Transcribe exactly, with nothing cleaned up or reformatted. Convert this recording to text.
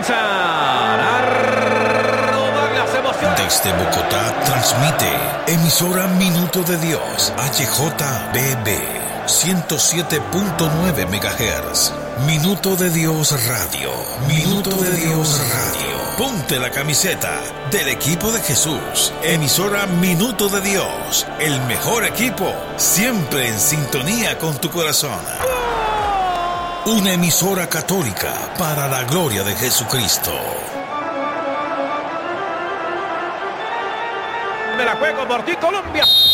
comienzan a rodar las emociones. Desde Bogotá transmite emisora Minuto de Dios, H J B B, ciento siete punto nueve megahertz. Minuto de Dios Radio. Minuto de Dios Radio. Ponte la camiseta del equipo de Jesús. Emisora Minuto de Dios. El mejor equipo, siempre en sintonía con tu corazón. Una emisora católica para la gloria de Jesucristo. Me la juego por ti, Colombia.